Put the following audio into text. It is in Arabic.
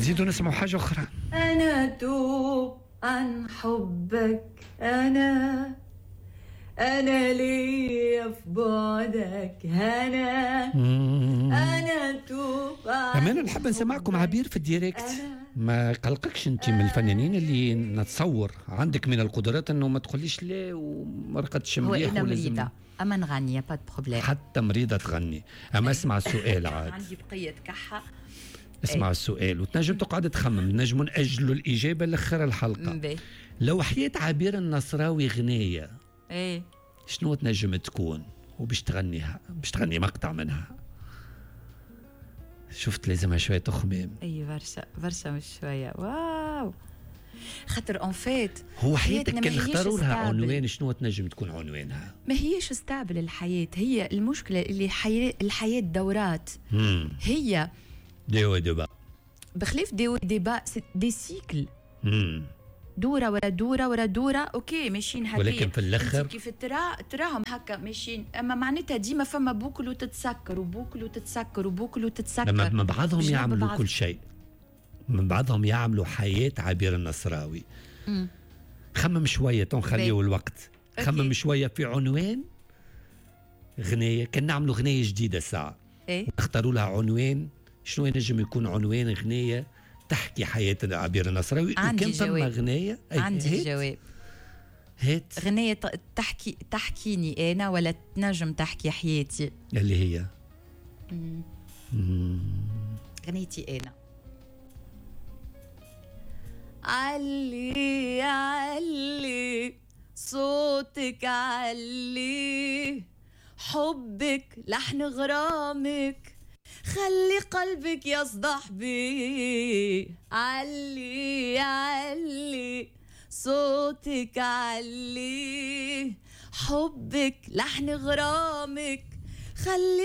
نزيدوا نسمعوا حاجة أخرى. أنا توب عن حبك، أنا ليا في بعدك هنا، أنا توب عن أمانة نحب نسمعكم عبير في الديريكت. ما قلقكش أنت من الفنانين اللي نتصور عندك من القدرات أنه ما تقوليش لا وما رقدتش مليح. هو أنا مريضة أما نغني يا با بروبليم. حتى مريضة تغني. أما اسمع السؤال عاد. عندي بقية كحة. اسمع السؤال وتنجم تقعد تخمم. نجم نأجلوا الإجابة لآخر الحلقة. لو حياة عبير النصراوي غنية شنو تنجم تكون وباش تغنيها؟ باش تغني مقطع منها. شفت لازمها شوية تخميم. اي برشا مش شوية. واو خاطر اون فيت هو حياتك كان اختاروا لها عنوان، شنو تنجم تكون عنوانها؟ ما هيش ستابل الحياة. هي المشكلة اللي الحياة دورات. هي ديو ديبا بخلاف ديو ديبا دي سيكل. دورة ورا دورة ورا دورة. اوكي ماشيين هكا، ولكن في الاخر كيف تراهم هكا ماشيين. اما معناتها ديما فما بوكل وتتسكر وبوكل وتتسكر وبوكل وتتسكر. لما من بعضهم يعملوا كل شيء، من بعضهم يعملوا حياة عبير النصراوي. خمم شوية تنخليه الوقت. خمم شوية في عنوان غنية. كان نعملوا غنية جديدة ساعة اختاروا لها عنوان. شنو ينجم يكون عنوان غنية تحكي حياة عبير النصراوي؟ عندي جواب. غنية عندي جواب. هات غنية تحكيني أنا ولا تنجم تحكي حياتي اللي هي غنيتي أنا. علي علي صوتك، علي حبك لحن غرامك، خلي قلبك يصدح بي. علي علي صوتك، علي حبك لحن غرامك، خلي